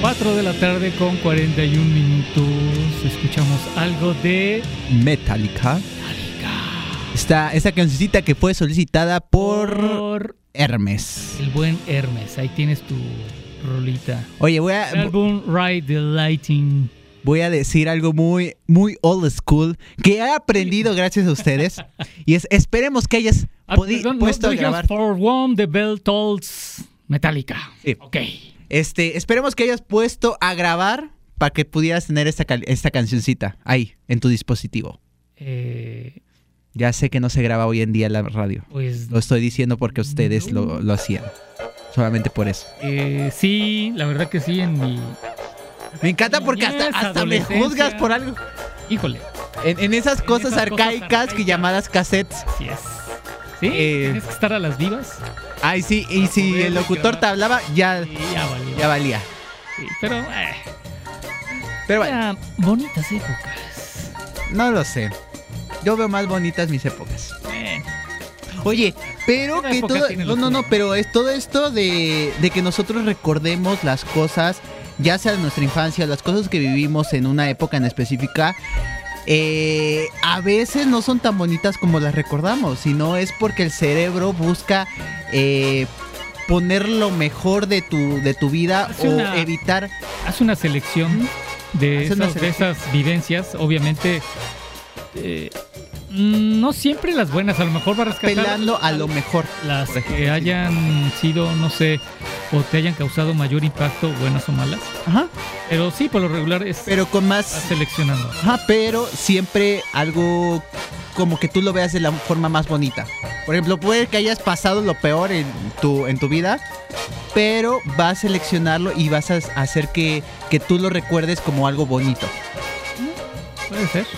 4 de la tarde con 41 minutos. Escuchamos algo de Metallica. Esta cancioncita que fue solicitada por Hermes. El buen Hermes. Ahí tienes tu rolita. Oye, El álbum Ride the Lightning. Voy a decir algo muy, muy old school que he aprendido gracias a ustedes. Y esperemos que hayas puesto a grabar. For One, The Bell Tolls, Metallica. Sí. Ok. Esperemos que hayas puesto a grabar para que pudieras tener esta cancioncita ahí, en tu dispositivo. Ya sé que no se graba hoy en día en la radio. Pues lo estoy diciendo porque ustedes lo hacían. Solamente por eso. Sí, la verdad que sí, en mi... Me encanta porque hasta me juzgas por algo. Híjole. En esas cosas arcaicas que llamadas cassettes. Así es. ¿Sí? ¿Tienes que estar a las vivas? Ay, sí. Y si el locutor te hablaba, ya valía. Sí, pero bueno. Bonitas épocas. No lo sé. Yo veo más bonitas mis épocas. Oye, pero que todo... pero es todo esto de que nosotros recordemos las cosas, ya sea de nuestra infancia, las cosas que vivimos en una época en específica, a veces no son tan bonitas como las recordamos, sino es porque el cerebro busca poner lo mejor de tu vida evitar... Haz una selección de esas vivencias, obviamente... no siempre las buenas, a lo mejor va a rescatar pelando a lo mejor las que hayan sido, no sé, o te hayan causado mayor impacto, buenas o malas. Ajá. Pero sí, por lo regular es... Pero con más... seleccionando. Ajá, pero siempre algo como que tú lo veas de la forma más bonita. Por ejemplo, puede que hayas pasado lo peor en tu vida, pero vas a seleccionarlo y vas a hacer que tú lo recuerdes como algo bonito. Puede ser.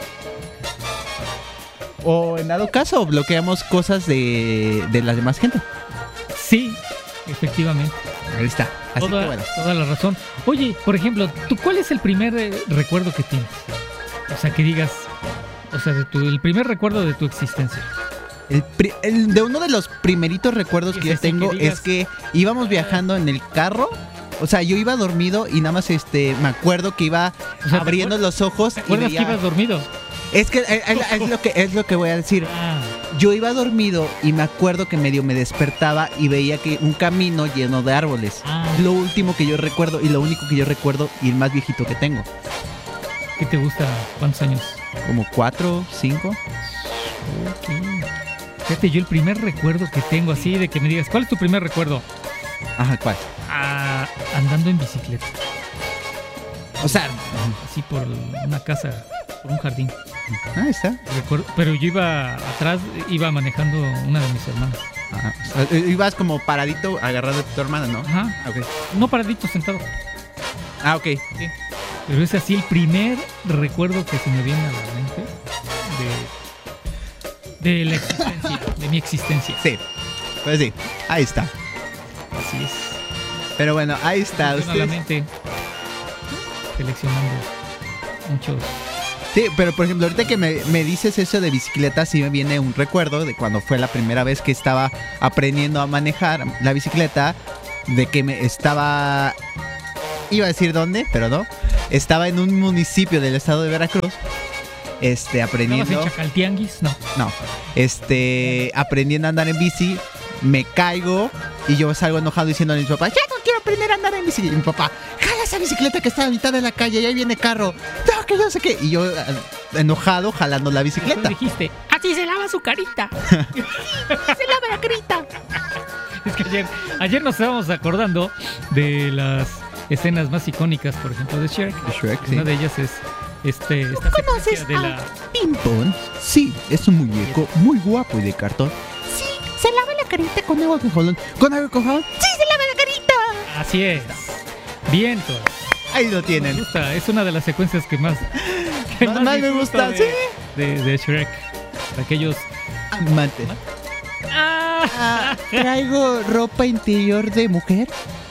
O en dado caso, bloqueamos cosas de la demás gente. Sí, efectivamente. Ahí está. Así que bueno. Toda la razón. Oye, por ejemplo, ¿tú cuál es el primer recuerdo que tienes? O sea, que digas, o sea, el primer recuerdo de tu existencia. De uno de los primeritos recuerdos que yo tengo que digas, es que íbamos viajando en el carro. O sea, yo iba dormido y nada más me acuerdo que iba abriendo los ojos. ¿Te acuerdas que ibas dormido? Es que es lo que voy a decir. Yo iba dormido y me acuerdo que medio me despertaba y veía que un camino lleno de árboles. Lo último que yo recuerdo y lo único que yo recuerdo y el más viejito que tengo. ¿Qué te gusta? ¿Cuántos años? Como 4, 5. Okay. Fíjate, yo el primer recuerdo que tengo así de que me digas, ¿cuál es tu primer recuerdo? Ajá, ¿cuál? Andando en bicicleta. O sea, así por una casa, por un jardín. Ahí está. Recuerdo, pero yo iba atrás, iba manejando una de mis hermanas. Ajá. O sea, ibas como paradito agarrado de tu hermana, ¿no? Ajá. Okay. No paradito, sentado. Ok. Sí. Pero es así el primer recuerdo que se me viene a la mente de la existencia, de mi existencia. Sí. Pues sí, ahí está. Así es. Pero bueno, ahí está. La mente seleccionando muchos. Sí, pero por ejemplo, ahorita que me dices eso de bicicleta, sí me viene un recuerdo de cuando fue la primera vez que estaba aprendiendo a manejar la bicicleta, de que iba a decir dónde, pero no, estaba en un municipio del estado de Veracruz, aprendiendo... ¿Estabas en Chacaltianguis? No, aprendiendo a andar en bici, me caigo y yo salgo enojado diciendo a mi papá, ya no quiero aprender a andar en bici. Y mi papá, jala esa bicicleta que está a mitad de la calle y ahí viene carro. No, que yo sé qué. Y yo enojado jalando la bicicleta. ¿Qué dijiste? Así se lava su carita. Se lava la carita. Es que ayer nos estábamos acordando de las escenas más icónicas, por ejemplo, de Shrek. Una de ellas es esta secuencia de la... Pimpón? Sí, es un muñeco muy guapo y de cartón. Sí, se lava la carita con agua con jabón. ¿Con agua con jabón? Sí, se lava la carita. Así es. Bien, todo. Ahí lo tienen. Me gusta. Es una de las secuencias que más me gusta, sí. De Shrek. Aquellos amantes. ¿Traigo ropa interior de mujer?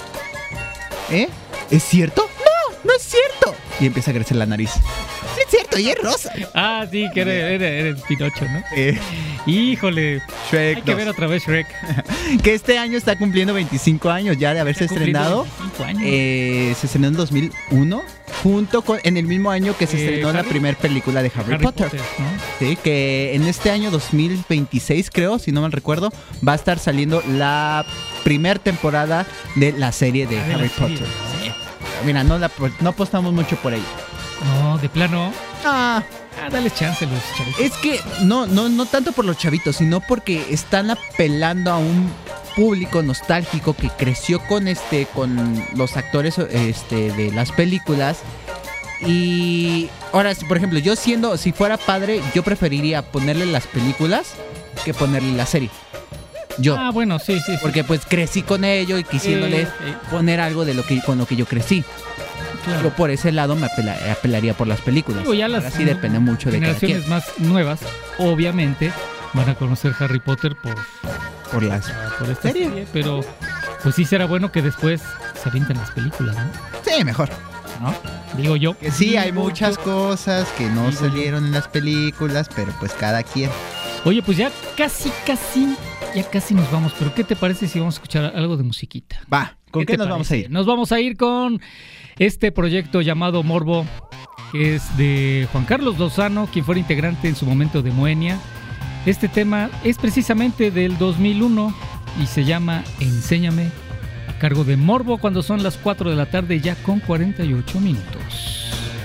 ¿Es cierto? No es cierto. Y empieza a crecer la nariz. Es cierto, y es rosa. Sí, que era el Pinocho, ¿no? Híjole, Shrek hay que 2. ver otra vez Shrek. Que este año está cumpliendo 25 años ya de haberse estrenado. 25 años. Se estrenó en 2001, en el mismo año que se estrenó la primera película de Harry Potter. ¿no? Sí, que en este año 2026, creo, si no mal recuerdo, va a estar saliendo la primera temporada de la serie de Harry Potter. Sí. Mira, no apostamos mucho por ella. No, de plano. Dale chance a los chavitos. Es que no tanto por los chavitos, sino porque están apelando a un público nostálgico que creció con los actores de las películas. Y ahora, por ejemplo, si fuera padre, yo preferiría ponerle las películas que ponerle la serie. Bueno, sí. Porque pues crecí con ello y quisiéndole poner algo con lo que yo crecí. Claro. Yo por ese lado me apelaría por las películas. Digo, ya las sí depende mucho de cada quien. Generaciones más nuevas, obviamente, van a conocer Harry Potter por esta serie. Pero pues sí será bueno que después se avienten las películas, ¿no? Sí, mejor. ¿No? Digo yo. Que sí, hay muchas cosas que no salieron en las películas, pero pues cada quien. Oye, pues ya casi nos vamos. Pero ¿qué te parece si vamos a escuchar algo de musiquita? Va, ¿con qué nos vamos a ir? Nos vamos a ir con este proyecto llamado Morbo, que es de Juan Carlos Lozano, quien fuera integrante en su momento de Moenia. Este tema es precisamente del 2001 y se llama Enséñame, a cargo de Morbo, cuando son las 4 de la tarde ya con 48 minutos.